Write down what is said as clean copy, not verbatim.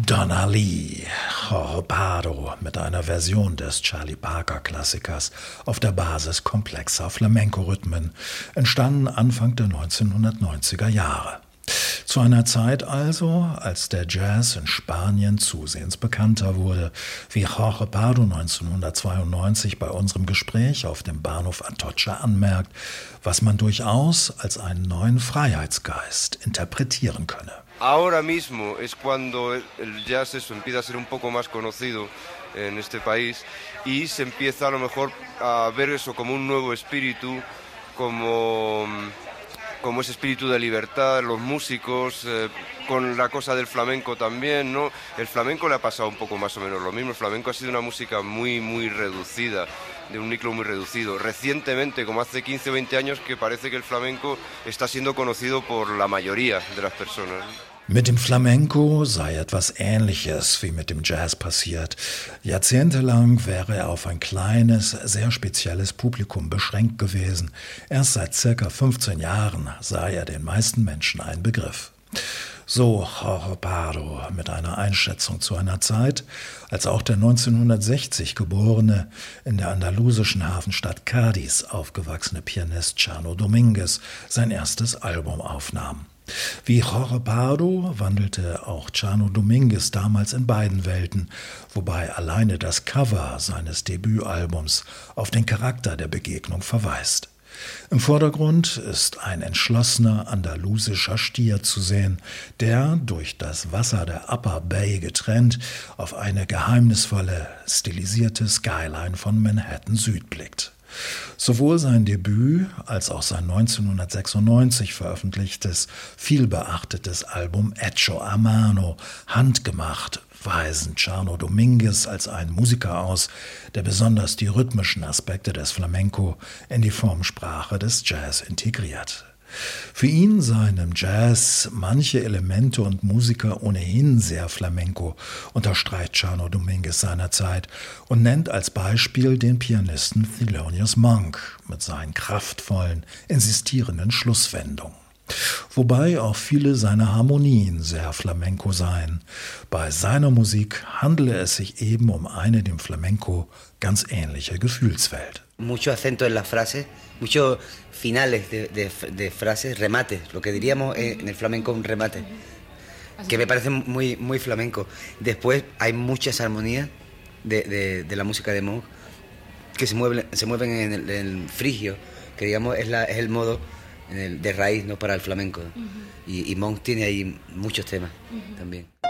Donna Lee, Jorge Pardo mit einer Version des Charlie Parker-Klassikers auf der Basis komplexer Flamenco-Rhythmen, entstanden Anfang der 1990er Jahre. Zu einer Zeit also, als der Jazz in Spanien zusehends bekannter wurde, wie Jorge Pardo 1992 bei unserem Gespräch auf dem Bahnhof Atocha anmerkt, was man durchaus als einen neuen Freiheitsgeist interpretieren könne. Ahora mismo es cuando el jazz empieza a ser un poco más conocido en este país y se empieza a lo mejor a ver eso como un nuevo espíritu, como ese espíritu de libertad, los músicos, con la cosa del flamenco también, ¿no? El flamenco le ha pasado un poco más o menos lo mismo. El flamenco ha sido una música muy reducida, de un núcleo muy reducido. Recientemente, como hace 15 o 20 años, que parece que el flamenco está siendo conocido por la mayoría de las personas. Mit dem Flamenco sei etwas Ähnliches wie mit dem Jazz passiert. Jahrzehntelang wäre er auf ein kleines, sehr spezielles Publikum beschränkt gewesen. Erst seit circa 15 Jahren sei er den meisten Menschen ein Begriff. So Jorge Pardo mit einer Einschätzung zu einer Zeit, als auch der 1960 geborene, in der andalusischen Hafenstadt Cádiz aufgewachsene Pianist Chano Dominguez sein erstes Album aufnahm. Wie Jorge Pardo wandelte auch Chano Dominguez damals in beiden Welten, wobei alleine das Cover seines Debütalbums auf den Charakter der Begegnung verweist. Im Vordergrund ist ein entschlossener andalusischer Stier zu sehen, der, durch das Wasser der Upper Bay getrennt, auf eine geheimnisvolle, stilisierte Skyline von Manhattan Süd blickt. Sowohl sein Debüt als auch sein 1996 veröffentlichtes, vielbeachtetes Album Hecho a Mano, handgemacht, weisen Chano Dominguez als einen Musiker aus, der besonders die rhythmischen Aspekte des Flamenco in die Formsprache des Jazz integriert. Für ihn seien im Jazz manche Elemente und Musiker ohnehin sehr Flamenco, unterstreicht Chano Dominguez seinerzeit und nennt als Beispiel den Pianisten Thelonious Monk mit seinen kraftvollen, insistierenden Schlusswendungen. Wobei auch viele seiner Harmonien sehr Flamenco seien. Bei seiner Musik handele es sich eben um eine dem Flamenco ganz ähnliche Gefühlswelt. Mucho acento en las frases, muchos finales de frases, remates, lo que diríamos en el flamenco un remate, que me parece muy flamenco. Después hay muchas armonías de la música de Monk que se mueven en el frigio, que digamos es el modo de raíz, ¿no?, para el flamenco. Y Monk tiene ahí muchos temas también.